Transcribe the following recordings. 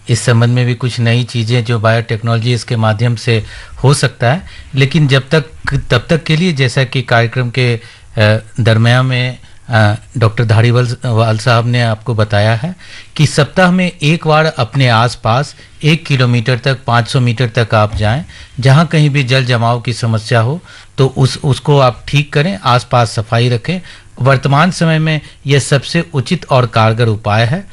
इस संबंध में भी कुछ नई चीज़ें जो बायोटेक्नोलॉजी इसके माध्यम से हो सकता है। लेकिन तब तक के लिए, जैसा कि कार्यक्रम के दरमियान में डॉक्टर धारीवाल साहब ने आपको बताया है कि सप्ताह में एक बार अपने आसपास 1 किलोमीटर तक, 500 मीटर तक आप जाएं, जहां कहीं भी जल जमाव की समस्या हो तो उसको आप ठीक करें, आसपास सफाई रखें। वर्तमान समय में यह सबसे उचित और कारगर उपाय है।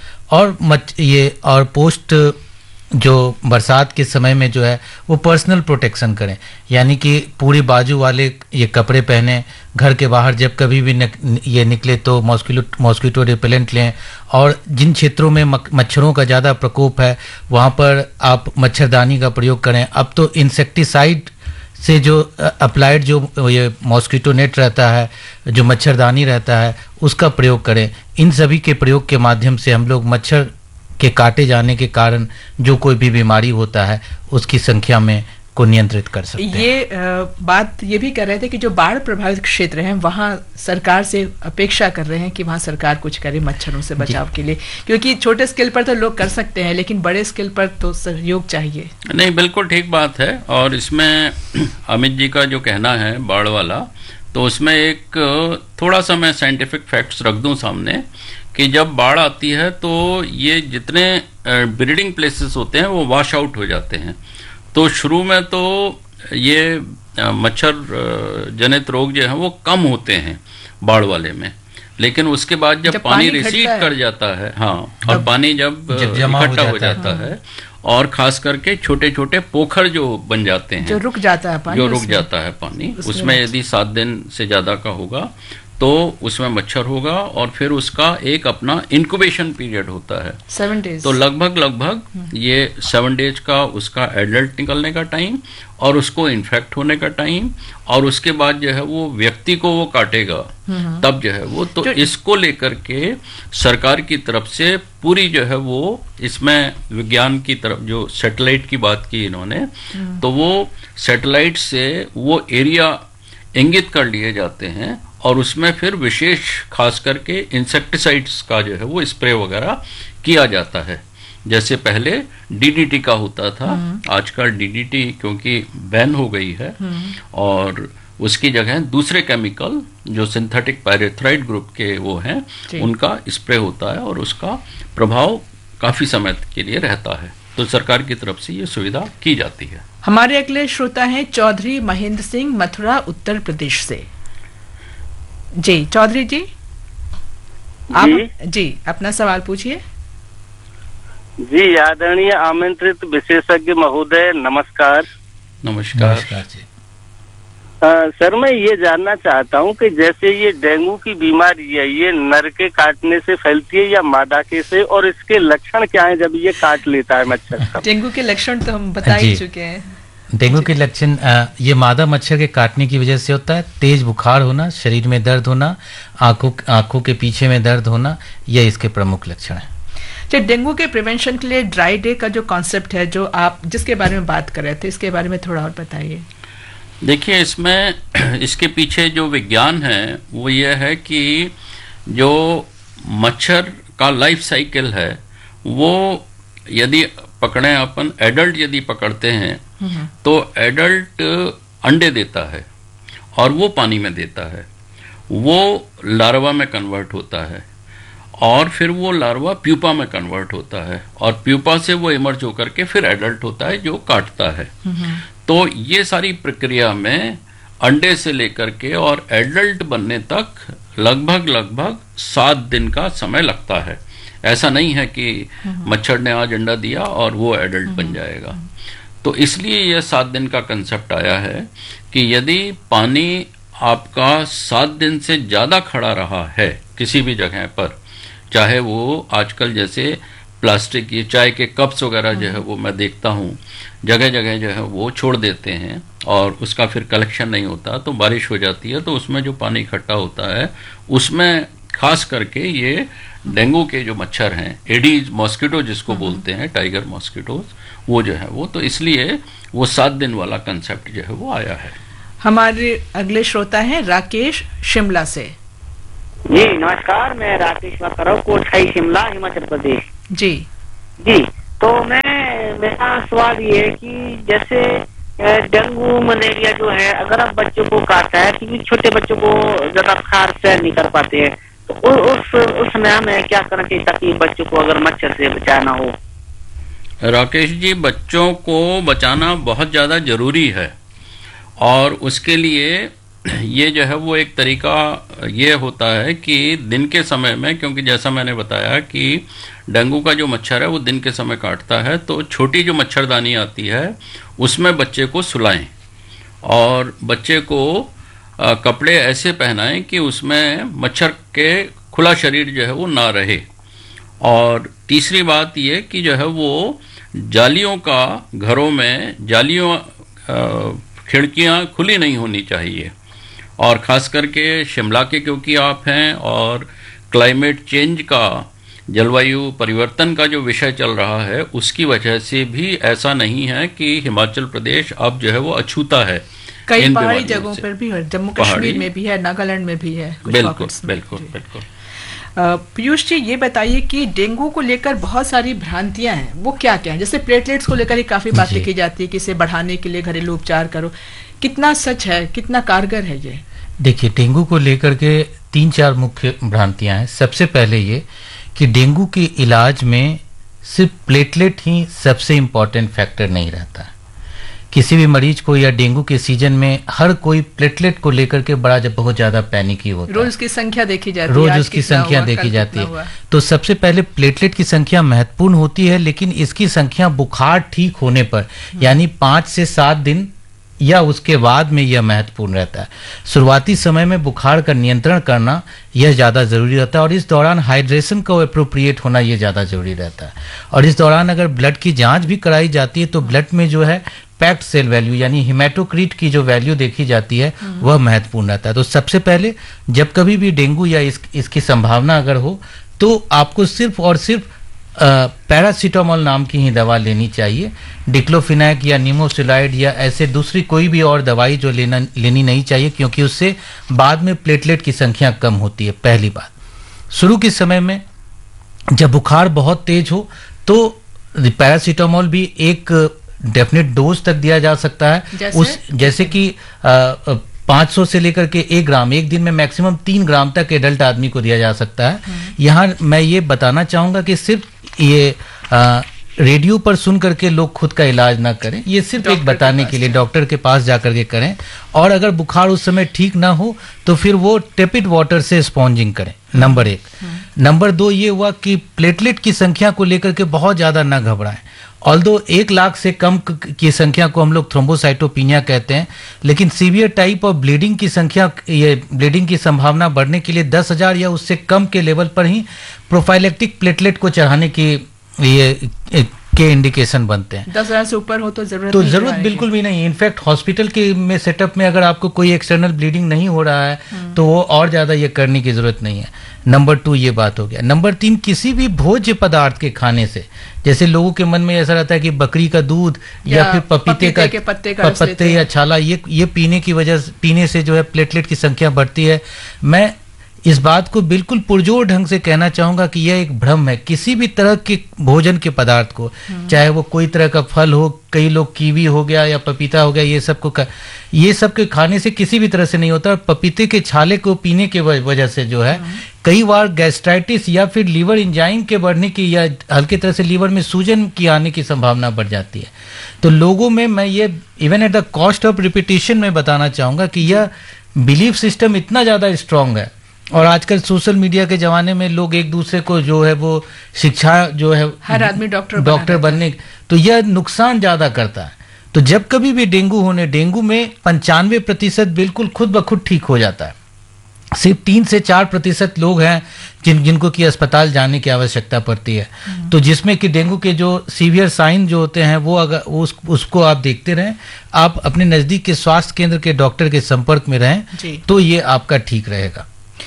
और पोस्ट जो बरसात के समय में जो है वो पर्सनल प्रोटेक्शन करें, यानी कि पूरी बाजू वाले ये कपड़े पहने, घर के बाहर जब कभी भी ये निकले तो मॉस्किटो रिपेलेंट लें, और जिन क्षेत्रों में मच्छरों का ज़्यादा प्रकोप है वहाँ पर आप मच्छरदानी का प्रयोग करें। अब तो इंसेक्टिसाइड से जो अप्लाइड जो ये मॉस्किटो नेट रहता है, जो मच्छरदानी रहता है, उसका प्रयोग करें। इन सभी के प्रयोग के माध्यम से हम लोग मच्छर के काटे जाने के कारण जो कोई भी बीमारी होता है उसकी संख्या में को नियंत्रित कर सकते हैं। ये बात ये भी कर रहे थे कि जो बाढ़ प्रभावित क्षेत्र हैं वहाँ सरकार से अपेक्षा कर रहे हैं कि वहाँ सरकार कुछ करे मच्छरों से बचाव के लिए, क्योंकि छोटे स्केल पर तो लोग कर सकते हैं लेकिन बड़े स्केल पर तो सहयोग चाहिए। नहीं, बिल्कुल ठीक बात है। और इसमें अमित जी का जो कहना है बाढ़ वाला, तो उसमें एक थोड़ा सा मैं साइंटिफिक फैक्ट्स रख दूं सामने कि जब बाढ़ आती है तो ये जितने ब्रीडिंग प्लेसेस होते हैं वो वॉश आउट हो जाते हैं। तो शुरू में तो ये मच्छर जनित रोग जो है वो कम होते हैं बाढ़ वाले में, लेकिन उसके बाद जब पानी रिसीड कर जाता है, हाँ, और पानी जब इकट्ठा हो जाता है और खास करके छोटे छोटे पोखर जो बन जाते हैं, जो रुक जाता है पानी, उसमें यदि 7 दिन से ज्यादा का होगा तो उसमें मच्छर होगा और फिर उसका एक अपना इंक्यूबेशन पीरियड होता है 7 डेज। तो लगभग ये 7 डेज का उसका एडल्ट निकलने का टाइम और उसको इन्फेक्ट होने का टाइम, और उसके बाद जो है वो व्यक्ति को वो काटेगा तब जो है वो, तो इसको लेकर के सरकार की तरफ से पूरी जो है वो इसमें विज्ञान की तरफ जो सैटेलाइट की बात की इन्होंने, तो वो सैटेलाइट से वो एरिया इंगित कर लिए जाते हैं और उसमें फिर विशेष खास करके इंसेक्टिसाइड्स का जो है वो स्प्रे वगैरह किया जाता है। जैसे पहले डीडीटी का होता था, आजकल डीडीटी क्योंकि बैन हो गई है और उसकी जगह दूसरे केमिकल जो सिंथेटिक पायरेथ्राइड ग्रुप के वो हैं उनका स्प्रे होता है और उसका प्रभाव काफी समय के लिए रहता है। तो सरकार की तरफ से ये सुविधा की जाती है। हमारे अगले श्रोता हैं चौधरी महेंद्र सिंह, मथुरा, उत्तर प्रदेश से। जी चौधरी जी, आप जी अपना सवाल पूछिए। जी, आदरणीय आमंत्रित विशेषज्ञ महोदय, नमस्कार। नमस्कार जी। सर, मैं ये जानना चाहता हूँ कि जैसे ये डेंगू की बीमारी है, ये नर के काटने से फैलती है या मादा के से, और इसके लक्षण क्या है जब ये काट लेता है मच्छर? डेंगू के लक्षण तो हम बता ही चुके हैं। डेंगू के लक्षण ये मादा मच्छर के काटने की वजह से होता है। तेज बुखार होना, शरीर में दर्द होना, आंखों के पीछे में दर्द होना, ये इसके प्रमुख लक्षण है। डेंगू के प्रिवेंशन के लिए ड्राई डे का जो कॉन्सेप्ट है, जो आप जिसके बारे में बात कर रहे थे, इसके बारे में थोड़ा और बताइए। देखिए, इसमें इसके पीछे जो विज्ञान है वो ये है कि जो मच्छर का लाइफ साइकिल है वो यदि पकड़े अपन, एडल्ट यदि पकड़ते हैं तो एडल्ट अंडे देता है और वो पानी में देता है, वो लार्वा में कन्वर्ट होता है और फिर वो लार्वा प्यूपा में कन्वर्ट होता है और प्यूपा से वो इमर्ज होकर के फिर एडल्ट होता है जो काटता है। तो ये सारी प्रक्रिया में अंडे से लेकर के और एडल्ट बनने तक लगभग 7 दिन का समय लगता है। ऐसा नहीं है कि मच्छर ने आज अंडा दिया और वो एडल्ट बन जाएगा। तो इसलिए यह 7 दिन का कंसेप्ट आया है कि यदि पानी आपका 7 दिन से ज्यादा खड़ा रहा है किसी भी जगह पर, चाहे वो आजकल जैसे प्लास्टिक ये चाय के कप्स वगैरह जो है वो मैं देखता हूँ जगह जगह जो है वो छोड़ देते हैं और उसका फिर कलेक्शन नहीं होता, तो बारिश हो जाती है तो उसमें जो पानी इकट्ठा होता है उसमें खास करके ये डेंगू के जो मच्छर हैं, एडीज मॉस्किटो जिसको बोलते हैं, टाइगर मॉस्किटोज, वो जो है वो, तो इसलिए वो 7 दिन वाला कंसेप्ट जो है वो आया है। हमारे अगले श्रोता हैं राकेश, शिमला से। जी नमस्कार, मैं राकेश बात कर रहा हूँ, कोटखाई शिमला, हिमाचल प्रदेश। जी जी, तो मैं मेरा सवाल ये है कि जैसे डेंगू मलेरिया जो है, अगर आप बच्चों को काटता है, क्योंकि छोटे बच्चों को ज्यादा बुखार सहन नहीं कर पाते हैं, तो उस समय हमें क्या करना चाहिए ताकि बच्चों को अगर मच्छर से बचाना हो? राकेश जी, बच्चों को बचाना बहुत ज़्यादा ज़रूरी है, और उसके लिए ये जो है वो एक तरीका ये होता है कि दिन के समय में, क्योंकि जैसा मैंने बताया कि डेंगू का जो मच्छर है वो दिन के समय काटता है, तो छोटी जो मच्छरदानी आती है उसमें बच्चे को सुलाएं, और बच्चे को कपड़े ऐसे पहनाएं कि उसमें मच्छर के खुला शरीर जो है वो ना रहे। और तीसरी बात ये कि जो है वो जालियों का, घरों में जालियों खिड़कियां खुली नहीं होनी चाहिए, और ख़ास करके शिमला के क्योंकि आप हैं, और क्लाइमेट चेंज का, जलवायु परिवर्तन का जो विषय चल रहा है, उसकी वजह से भी ऐसा नहीं है कि हिमाचल प्रदेश अब जो है वो अछूता है। कई पहाड़ी जगहों पर भी है, जम्मू कश्मीर में भी है, नागालैंड में भी है, बिल्कुल बिल्कुल बिल्कुल। पीयूष जी, ये बताइए कि डेंगू को लेकर बहुत सारी भ्रांतियां हैं, वो क्या क्या है? जैसे प्लेटलेट्स को लेकर ही काफी बातें की जाती है कि इसे बढ़ाने के लिए घरेलू उपचार करो, कितना सच है, कितना कारगर है ये? देखिए, डेंगू को लेकर के 3-4 मुख्य भ्रांतियां हैं। सबसे पहले ये कि डेंगू के इलाज में सिर्फ प्लेटलेट ही सबसे इम्पॉर्टेंट फैक्टर नहीं रहता है। किसी भी मरीज को या डेंगू के सीजन में हर कोई प्लेटलेट को लेकर के बहुत ज्यादा पैनिक ही होता है। रोज उसकी संख्या देखी जाती है, रोज उसकी संख्या देखी जाती है। तो सबसे पहले प्लेटलेट की संख्या महत्वपूर्ण होती है, लेकिन इसकी संख्या बुखार ठीक होने पर यानी 5 से 7 दिन या उसके बाद में यह महत्वपूर्ण रहता है। शुरुआती समय में बुखार का नियंत्रण करना यह ज़्यादा ज़रूरी रहता है, और इस दौरान हाइड्रेशन का एप्रोप्रिएट होना यह ज़्यादा ज़रूरी रहता है। और इस दौरान अगर ब्लड की जांच भी कराई जाती है तो ब्लड में जो है पैक्ड सेल वैल्यू यानी हिमेटोक्रीट की जो वैल्यू देखी जाती है वह महत्वपूर्ण रहता है। तो सबसे पहले जब कभी भी डेंगू या इसकी संभावना अगर हो तो आपको सिर्फ और सिर्फ पैरासीटामोल नाम की ही दवा लेनी चाहिए। डिक्लोफिनैक या निमोसिलाइड या ऐसे दूसरी कोई भी और दवाई जो लेनी नहीं चाहिए, क्योंकि उससे बाद में प्लेटलेट की संख्या कम होती है। पहली बात, शुरू के समय में जब बुखार बहुत तेज हो तो पैरासीटामोल भी एक डेफिनेट डोज तक दिया जा सकता है। जैसे कि 500 से लेकर के 1 ग्राम, एक दिन में मैक्सिमम 3 ग्राम तक एडल्ट आदमी को दिया जा सकता है। यहाँ मैं ये बताना चाहूंगा कि सिर्फ ये रेडियो पर सुन करके लोग खुद का इलाज ना करें, ये सिर्फ एक बताने के लिए डॉक्टर के पास जाकर के करें। और अगर बुखार उस समय ठीक ना हो तो फिर वो टेपिड वाटर से स्पॉन्जिंग करें, नंबर 1। नंबर 2 ये हुआ कि प्लेटलेट की संख्या को लेकर के बहुत ज्यादा ना घबराएं। ऑल्दो 1 लाख से कम की संख्या को हम लोग थ्रोम्बोसाइटोपिनिया कहते हैं, लेकिन सीवियर टाइप और ब्लीडिंग की संख्या, ये ब्लीडिंग की संभावना बढ़ने के लिए 10,000 या उससे कम के लेवल पर ही प्रोफाइलेक्टिक प्लेटलेट को चढ़ाने की ये के इंडिकेशन बनते हैं। 10,000 से ऊपर हो तो जरूरत बिल्कुल भी नहीं। इनफैक्ट हॉस्पिटल के में सेटअप में अगर आपको कोई एक्सटर्नल ब्लीडिंग नहीं हो रहा है तो वो और ज्यादा ये करने की जरूरत नहीं है। नंबर 2 ये बात हो गया। नंबर 3, किसी भी भोज्य पदार्थ के खाने से, जैसे लोगों के मन में ऐसा रहता है कि बकरी का दूध या फिर पपीते के पत्ते या छाला ये पीने से जो है प्लेटलेट की संख्या बढ़ती है। मैं इस बात को बिल्कुल पुरजोर ढंग से कहना चाहूंगा कि यह एक भ्रम है। किसी भी तरह के भोजन के पदार्थ को, चाहे वो कोई तरह का फल हो, कई लोग कीवी हो गया या पपीता हो गया, ये सब के खाने से किसी भी तरह से नहीं होता। और पपीते के छाले को पीने की वजह से जो है कई बार गैस्ट्राइटिस या फिर लीवर एंजाइम के बढ़ने की या हल्के तरह से लीवर में सूजन की आने की संभावना बढ़ जाती है। तो लोगों में मैं ये even at the cost of repetition में बताना चाहूंगा कि यह बिलीफ सिस्टम इतना ज्यादा स्ट्रांग है, और आजकल सोशल मीडिया के जमाने में लोग एक दूसरे को जो है वो शिक्षा जो है हर आदमी डॉक्टर बनने, तो यह नुकसान ज्यादा करता है। तो जब कभी भी डेंगू में 95% बिल्कुल खुद ब खुद ठीक हो जाता है। सिर्फ 3 से 4% लोग हैं जिनको कि अस्पताल जाने की आवश्यकता पड़ती है। तो जिसमें कि डेंगू के जो सीवियर साइन जो होते हैं वो अगर उसको आप देखते रहें, आप अपने नजदीक के स्वास्थ्य केंद्र के डॉक्टर के संपर्क में रहें तो ये आपका ठीक रहेगा।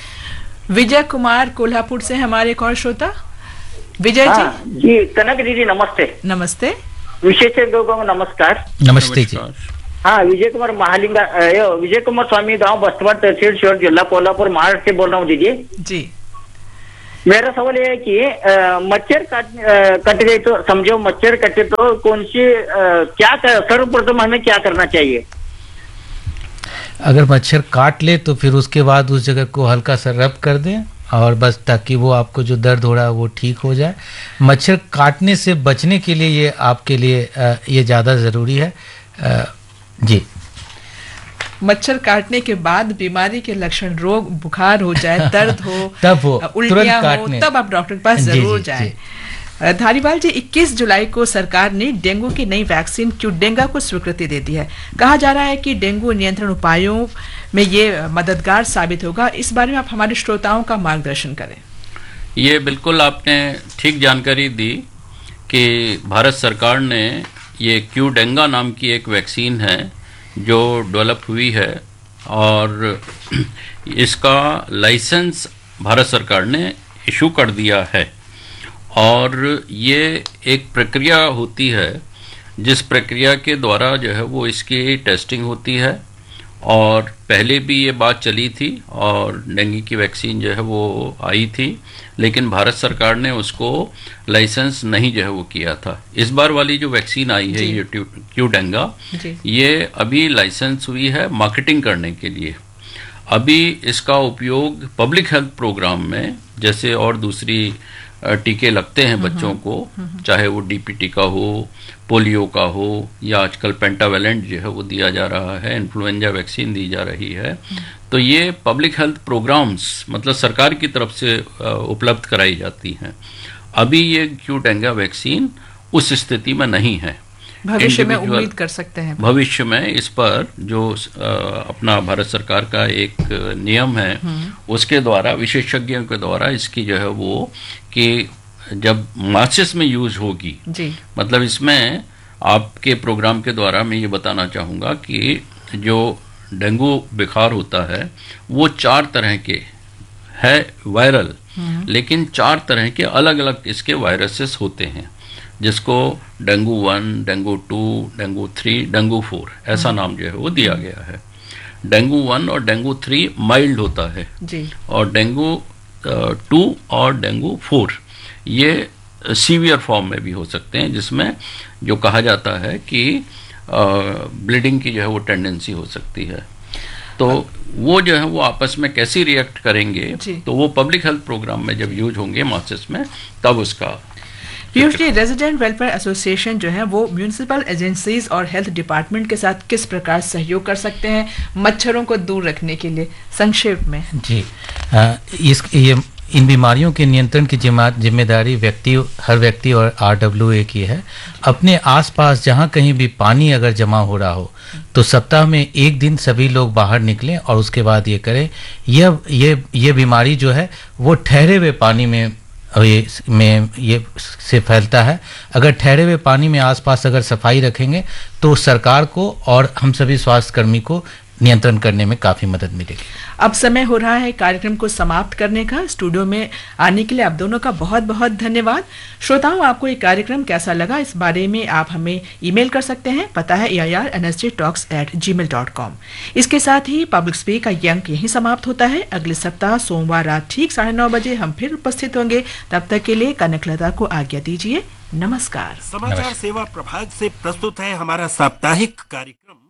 विजय कुमार कोल्हापुर से हमारे एक और श्रोता। विजय जी कनक दीदी नमस्ते। नमस्ते। विशेषज्ञों को नमस्कार। नमस्ते जी। हाँ, विजय कुमार स्वामी, गांव बस्तवाड़, तहसील शिवर, जिला कोल्हापुर, महाराष्ट्र से बोल रहा हूँ दीदी। जी मेरा सवाल ये है कि मच्छर कट गए तो समझो मच्छर कटे तो कौन सी सर्वप्रथम हमें क्या करना चाहिए? अगर मच्छर काट ले तो फिर उसके बाद उस जगह को हल्का सा रब कर दें और बस, ताकि वो आपको जो दर्द हो रहा है वो ठीक हो जाए। मच्छर काटने से बचने के लिए ये आपके लिए ये ज़्यादा ज़रूरी है। जी, मच्छर काटने के बाद बीमारी के लक्षण, रोग बुखार हो जाए, दर्द हो, तब हो उल्टियां हो, तब आप डॉक्टर के पास जरूर जाएं। धारीवाल जी, 21 जुलाई को सरकार ने डेंगू की नई वैक्सीन क्यूडेंगा को स्वीकृति दे दी है। कहा जा रहा है कि डेंगू नियंत्रण उपायों में ये मददगार साबित होगा। इस बारे में आप हमारे श्रोताओं का मार्गदर्शन करें। ये बिल्कुल आपने ठीक जानकारी दी कि भारत सरकार ने ये क्यूडेंगा नाम की एक वैक्सीन है जो डेवलप हुई है और इसका लाइसेंस भारत सरकार ने इशू कर दिया है। और ये एक प्रक्रिया होती है जिस प्रक्रिया के द्वारा जो है वो इसकी टेस्टिंग होती है। और पहले भी ये बात चली थी और डेंगू की वैक्सीन जो है वो आई थी, लेकिन भारत सरकार ने उसको लाइसेंस नहीं जो है वो किया था। इस बार वाली जो वैक्सीन आई है ये क्यूडेंगा, ये अभी लाइसेंस हुई है मार्केटिंग करने के लिए। अभी इसका उपयोग पब्लिक हेल्थ प्रोग्राम में, जैसे और दूसरी टीके लगते हैं बच्चों को, चाहे वो डीपीटी का हो, पोलियो का हो, या आजकल पेंटावेलेंट जो है वो दिया जा रहा है, इन्फ्लुएंजा वैक्सीन दी जा रही है। तो ये पब्लिक हेल्थ प्रोग्राम्स मतलब सरकार की तरफ से उपलब्ध कराई जाती हैं। अभी ये क्यूडेंगा वैक्सीन उस स्थिति में नहीं है। भविष्य में उम्मीद कर सकते हैं, भविष्य में इस पर जो अपना भारत सरकार का एक नियम है उसके द्वारा, विशेषज्ञों के द्वारा इसकी जो है वो कि जब मासिस में यूज होगी जी। मतलब इसमें आपके प्रोग्राम के द्वारा मैं ये बताना चाहूँगा कि जो डेंगू बुखार होता है वो 4 तरह के है वायरल, लेकिन 4 तरह के अलग अलग इसके वायरसेस होते हैं, जिसको डेंगू 1, डेंगू 2, डेंगू 3, डेंगू 4 ऐसा नाम जो है वो दिया गया है। डेंगू 1 और डेंगू 3 माइल्ड होता है जी। और डेंगू 2 और डेंगू 4 ये सीवियर फॉर्म में भी हो सकते हैं, जिसमें जो कहा जाता है कि ब्लीडिंग की जो है वो टेंडेंसी हो सकती है। तो वो जो है वो आपस में कैसे रिएक्ट करेंगे, तो वो पब्लिक हेल्थ प्रोग्राम में जब यूज होंगे मासिस में, तब उसका। Piyush ji, resident welfare association जो है वो म्यूनिसिपल एजेंसीज और हेल्थ डिपार्टमेंट के साथ किस प्रकार सहयोग कर सकते हैं मच्छरों को दूर रखने के लिए, संक्षेप में? जी, इन बीमारियों के नियंत्रण की जिम्मेदारी हर व्यक्ति और RWA की है। अपने आसपास जहाँ कहीं भी पानी अगर जमा हो रहा हो तो सप्ताह में 1 दिन सभी लोग बाहर निकलें और उसके बाद ये करें। ये बीमारी जो है वो ठहरे हुए पानी में ये से फैलता है। अगर ठहरे हुए पानी में आसपास अगर सफाई रखेंगे तो सरकार को और हम सभी स्वास्थ्य कर्मी को नियंत्रण करने में काफी मदद मिलेगी। अब समय हो रहा है कार्यक्रम को समाप्त करने का। स्टूडियो में आने के लिए आप दोनों का बहुत बहुत धन्यवाद। श्रोताओं, आपको ये कार्यक्रम कैसा लगा इस बारे में आप हमें ईमेल कर सकते हैं। पता है airnsjtalks@gmail.com। इसके साथ ही पब्लिक स्पीक का ये अंक यहीं समाप्त होता है। अगले सप्ताह सोमवार रात ठीक 9:30 बजे हम फिर उपस्थित होंगे। तब तक के लिए कनकलता को आज्ञा दीजिए। नमस्कार। समाचार सेवा प्रभाग से प्रस्तुत है हमारा साप्ताहिक कार्यक्रम